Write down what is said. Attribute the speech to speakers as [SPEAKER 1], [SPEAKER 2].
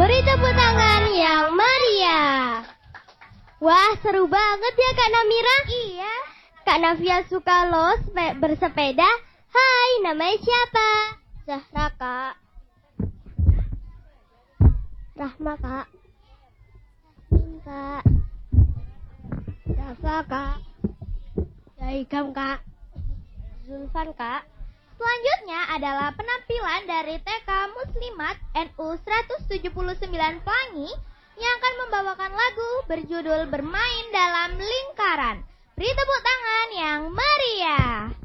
[SPEAKER 1] Beri tepuk tangan yang meriah. Wah, seru banget ya Kak Namira. Iya. Kak Navia suka loh bersepeda. Hai, namanya siapa? Zahra, Kak. Rahma, Kak. Yasmin, Kak. Rafa, Kak. Daigam, Kak. Zulfan, Kak. Selanjutnya adalah penampilan dari TK Muslimat NU 179 Pelangi yang akan membawakan lagu berjudul Bermain Dalam Lingkaran. Beri tepuk tangan yang meriah.